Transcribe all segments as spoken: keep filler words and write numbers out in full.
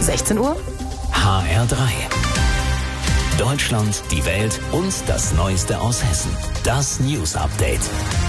sechzehn Uhr. H R drei. Deutschland, die Welt und das Neueste aus Hessen. Das News Update.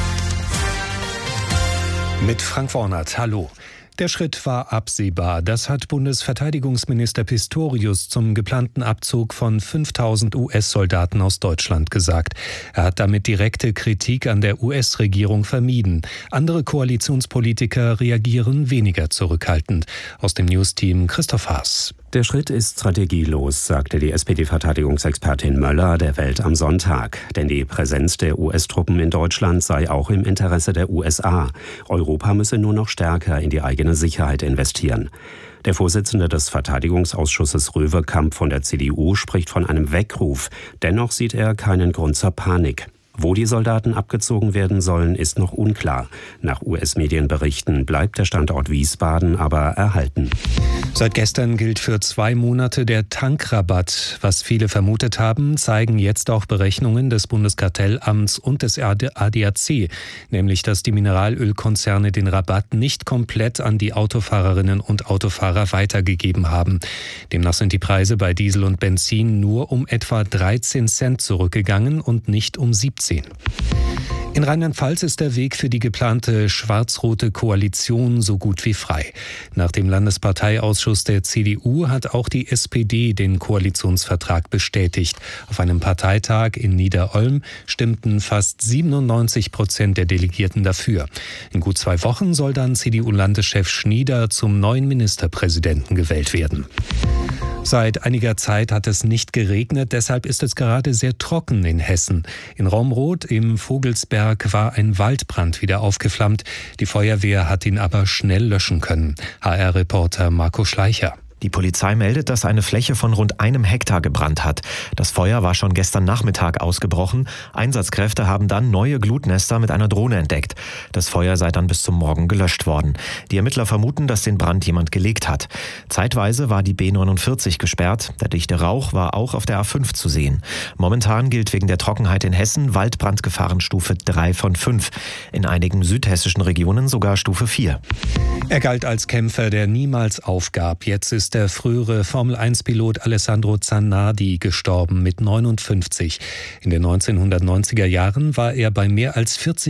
Mit Frank Wornert, hallo. Der Schritt war absehbar. Das hat Bundesverteidigungsminister Pistorius zum geplanten Abzug von fünftausend U S-Soldaten aus Deutschland gesagt. Er hat damit direkte Kritik an der U S-Regierung vermieden. Andere Koalitionspolitiker reagieren weniger zurückhaltend. Aus dem News-Team Christoph Haas. Der Schritt ist strategielos, sagte die S P D-Verteidigungsexpertin Möller der Welt am Sonntag. Denn die Präsenz der U S-Truppen in Deutschland sei auch im Interesse der U S A. Europa müsse nur noch stärker in die eigene Sicherheit investieren. Der Vorsitzende des Verteidigungsausschusses Röwekamp von der C D U spricht von einem Weckruf. Dennoch sieht er keinen Grund zur Panik. Wo die Soldaten abgezogen werden sollen, ist noch unklar. Nach U S-Medienberichten bleibt der Standort Wiesbaden aber erhalten. Seit gestern gilt für zwei Monate der Tankrabatt. Was viele vermutet haben, zeigen jetzt auch Berechnungen des Bundeskartellamts und des A D A C, nämlich dass die Mineralölkonzerne den Rabatt nicht komplett an die Autofahrerinnen und Autofahrer weitergegeben haben. Demnach sind die Preise bei Diesel und Benzin nur um etwa dreizehn Cent zurückgegangen und nicht um siebzehn. In Rheinland-Pfalz ist der Weg für die geplante schwarz-rote Koalition so gut wie frei. Nach dem Landesparteiausschuss der C D U hat auch die S P D den Koalitionsvertrag bestätigt. Auf einem Parteitag in Niederolm stimmten fast siebenundneunzig Prozent der Delegierten dafür. In gut zwei Wochen soll dann C D U-Landeschef Schnieder zum neuen Ministerpräsidenten gewählt werden. Seit einiger Zeit hat es nicht geregnet, deshalb ist es gerade sehr trocken in Hessen. In Romroth im Vogelsberg war ein Waldbrand wieder aufgeflammt. Die Feuerwehr hat ihn aber schnell löschen können. H R-Reporter Marco Schleicher. Die Polizei meldet, dass eine Fläche von rund einem Hektar gebrannt hat. Das Feuer war schon gestern Nachmittag ausgebrochen. Einsatzkräfte haben dann neue Glutnester mit einer Drohne entdeckt. Das Feuer sei dann bis zum Morgen gelöscht worden. Die Ermittler vermuten, dass den Brand jemand gelegt hat. Zeitweise war die B neunundvierzig gesperrt. Der dichte Rauch war auch auf der A fünf zu sehen. Momentan gilt wegen der Trockenheit in Hessen Waldbrandgefahrenstufe drei von fünf. In einigen südhessischen Regionen sogar Stufe vier. Er galt als Kämpfer, der niemals aufgab. Jetzt ist der frühere Formel eins Pilot Alessandro Zanardi gestorben mit neunundfünfzig. In den neunzehnhundertneunziger Jahren war er bei mehr als vierzig